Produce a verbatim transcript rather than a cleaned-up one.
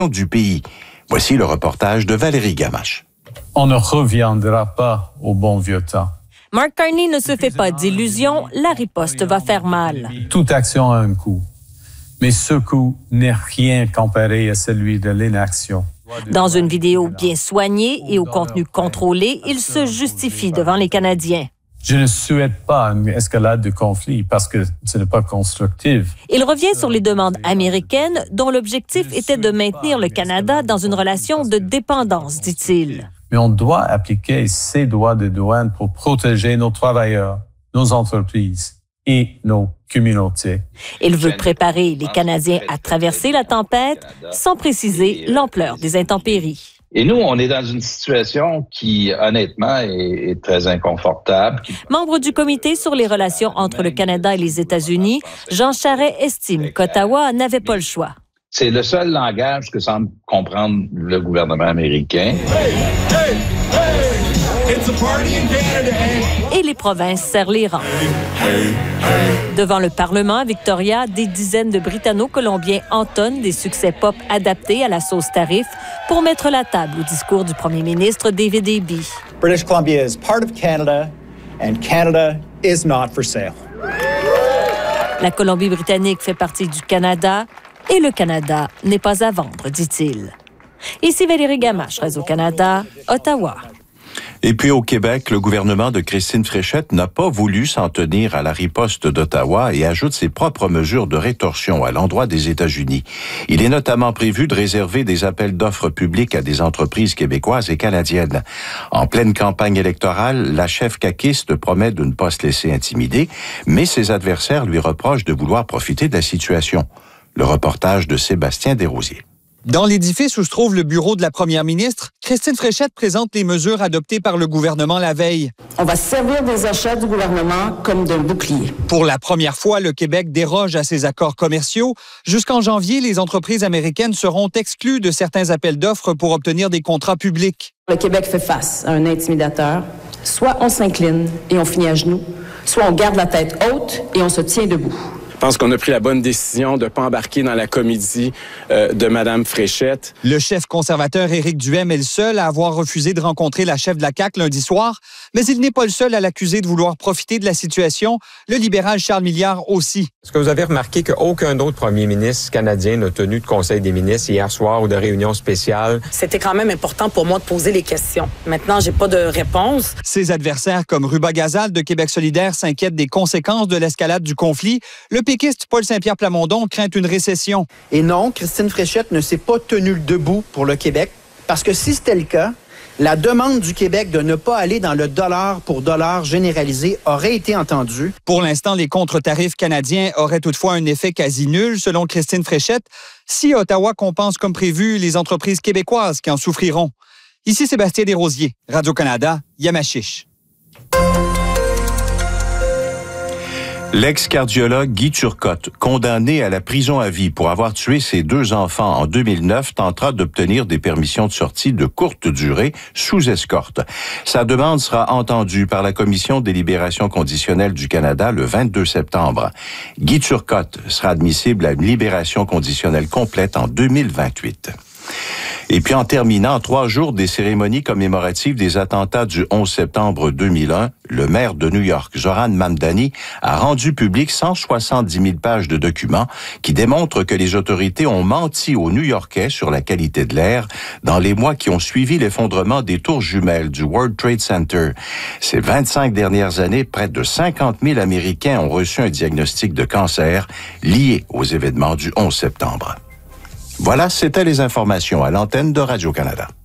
du pays. Voici le reportage de Valérie Gamache. On ne reviendra pas au bon vieux temps. Mark Carney ne se fait pas d'illusions, la riposte va faire mal. Toute action a un coût, mais ce coût n'est rien comparé à celui de l'inaction. Dans une vidéo bien soignée et au contenu contrôlé, il se justifie devant les Canadiens. Je ne souhaite pas une escalade de conflit parce que ce n'est pas constructif. Il revient sur les demandes américaines dont l'objectif était de maintenir le Canada dans une relation de dépendance, dit-il. Mais on doit appliquer ces droits de douane pour protéger nos travailleurs, nos entreprises et nos communautés. Il veut préparer les Canadiens à traverser la tempête sans préciser l'ampleur des intempéries. Et nous, on est dans une situation qui, honnêtement, est, est très inconfortable. Membre du comité sur les relations entre le Canada et les États-Unis, Jean Charest estime qu'Ottawa n'avait pas le choix. C'est le seul langage que semble comprendre le gouvernement américain. Hey, hey, hey, it's a party in Canada. Et les provinces serrent les rangs. Devant le Parlement à Victoria, des dizaines de Britanno-Colombiens entonnent des succès pop adaptés à la sauce tarif pour mettre la table au discours du premier ministre David Eby. British Columbia is part of Canada and Canada is not for sale. La Colombie-Britannique fait partie du Canada et le Canada n'est pas à vendre, dit-il. Ici Valérie Gamache, Radio-Canada, Ottawa. Et puis au Québec, le gouvernement de Christine Fréchette n'a pas voulu s'en tenir à la riposte d'Ottawa et ajoute ses propres mesures de rétorsion à l'endroit des États-Unis. Il est notamment prévu de réserver des appels d'offres publics à des entreprises québécoises et canadiennes. En pleine campagne électorale, la chef caquiste promet de ne pas se laisser intimider, mais ses adversaires lui reprochent de vouloir profiter de la situation. Le reportage de Sébastien Desrosiers. Dans l'édifice où se trouve le bureau de la première ministre, Christine Fréchette présente les mesures adoptées par le gouvernement la veille. On va servir des achats du gouvernement comme d'un bouclier. Pour la première fois, le Québec déroge à ses accords commerciaux. Jusqu'en janvier, les entreprises américaines seront exclues de certains appels d'offres pour obtenir des contrats publics. Le Québec fait face à un intimidateur. Soit on s'incline et on finit à genoux, soit on garde la tête haute et on se tient debout. Je pense qu'on a pris la bonne décision de ne pas embarquer dans la comédie euh, de Mme Fréchette. Le chef conservateur Éric Duhem est le seul à avoir refusé de rencontrer la chef de la C A Q lundi soir, mais il n'est pas le seul à l'accuser de vouloir profiter de la situation. Le libéral Charles Milliard aussi. Est-ce que vous avez remarqué qu'aucun autre premier ministre canadien n'a tenu de conseil des ministres hier soir ou de réunion spéciale? C'était quand même important pour moi de poser les questions. Maintenant, j'ai pas de réponse. Ses adversaires comme Ruba Gazal de Québec solidaire s'inquiètent des conséquences de l'escalade du conflit. Le péquiste Paul Saint-Pierre Plamondon craint une récession. Et non, Christine Fréchette ne s'est pas tenue debout pour le Québec, parce que si c'était le cas, la demande du Québec de ne pas aller dans le dollar pour dollar généralisé aurait été entendue. Pour l'instant, les contre-tarifs canadiens auraient toutefois un effet quasi nul, selon Christine Fréchette, si Ottawa compense comme prévu les entreprises québécoises qui en souffriront. Ici Sébastien Desrosiers, Radio-Canada, Yamachiche. L'ex-cardiologue Guy Turcotte, condamné à la prison à vie pour avoir tué ses deux enfants en deux mille neuf, tentera d'obtenir des permissions de sortie de courte durée sous escorte. Sa demande sera entendue par la Commission des libérations conditionnelles du Canada le vingt-deux septembre. Guy Turcotte sera admissible à une libération conditionnelle complète en deux mille vingt-huit. Et puis en terminant, trois jours des cérémonies commémoratives des attentats du onze septembre deux mille un, le maire de New York, Zoran Mamdani, a rendu public cent soixante-dix mille pages de documents qui démontrent que les autorités ont menti aux New-Yorkais sur la qualité de l'air dans les mois qui ont suivi l'effondrement des tours jumelles du World Trade Center. Ces vingt-cinq dernières années, près de cinquante mille Américains ont reçu un diagnostic de cancer lié aux événements du onze septembre. Voilà, c'était les informations à l'antenne de Radio-Canada.